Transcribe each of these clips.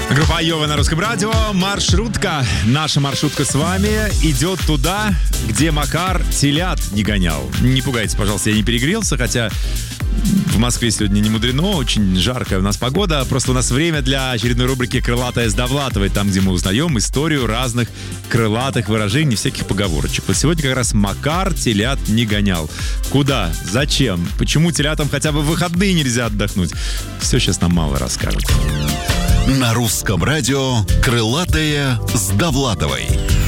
Группа Айова на Русском радио. Маршрутка. Наша маршрутка с вами идет туда, где Макар телят не гонял. Не пугайтесь, пожалуйста, я не перегрелся, хотя в Москве сегодня не мудрено, очень жаркая у нас погода. Просто у нас время для очередной рубрики «Крылатая с Довлатовой», там, где мы узнаем историю разных крылатых выражений, всяких поговорочек. Вот сегодня как раз Макар телят не гонял. Куда? Зачем? Почему телятам хотя бы в выходные нельзя отдохнуть? Все сейчас нам мало расскажут. На Русском радио «Крылатая с Довлатовой».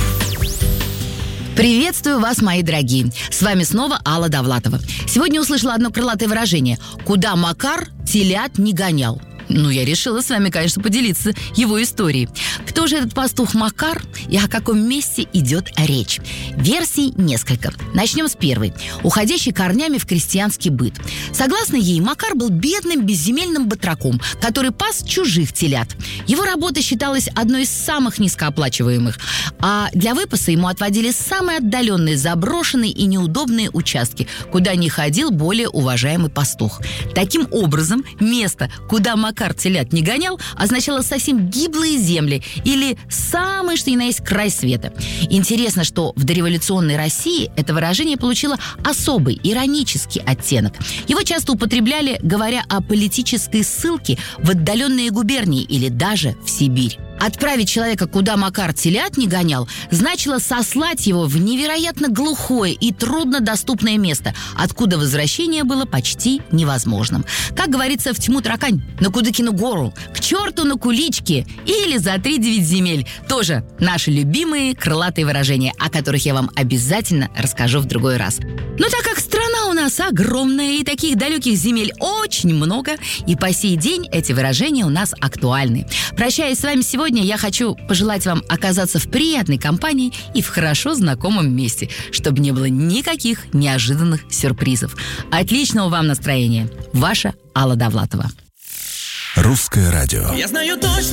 Приветствую вас, мои дорогие. С вами снова Алла Довлатова. Сегодня услышала одно крылатое выражение: «Куда Макар телят не гонял». Я решила с вами, конечно, поделиться его историей. Кто же этот пастух Макар и о каком месте идет речь? Версий несколько. Начнем с первой, уходящей корнями в крестьянский быт. Согласно ей, Макар был бедным безземельным батраком, который пас чужих телят. Его работа считалась одной из самых низкооплачиваемых, а для выпаса ему отводили самые отдаленные, заброшенные и неудобные участки, куда не ходил более уважаемый пастух. Таким образом, место, куда Макар телят не гонял, означало совсем гиблые земли или самый что ни на есть край света. Интересно, что в дореволюционной России это выражение получило особый иронический оттенок. Его часто употребляли, говоря о политической ссылке в отдаленные губернии или даже в Сибирь. Отправить человека, куда Макар телят не гонял, значило сослать его в невероятно глухое и труднодоступное место, откуда возвращение было почти невозможным. Как говорится, в тьму таракань, на Кудыкину гору, к черту на куличке или за 3-9 земель. Тоже наши любимые крылатые выражения, о которых я вам обязательно расскажу в другой раз. Но так как страна у нас огромная и таких далеких земель очень много, и по сей день эти выражения у нас актуальны. Прощаясь с вами сегодня, я хочу пожелать вам оказаться в приятной компании и в хорошо знакомом месте, чтобы не было никаких неожиданных сюрпризов. Отличного вам настроения. Ваша Алла Довлатова. Русское радио. Я знаю точно.